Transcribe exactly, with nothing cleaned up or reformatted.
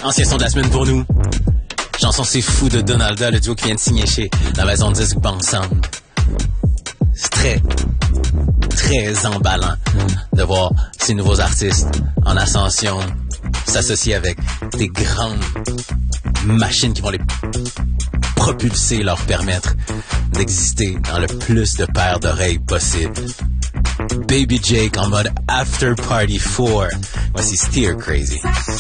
Ancien son de la semaine pour nous. Chanson C'est Fou de Donalda, le duo qui vient de signer chez la maison de disque Bang Sound. C'est très, très emballant de voir ces nouveaux artistes en ascension s'associer avec des grandes machines qui vont les propulser, leur permettre d'exister dans le plus de paires d'oreilles possible. Baby Jake en mode After Party four. Voici Steer Crazy.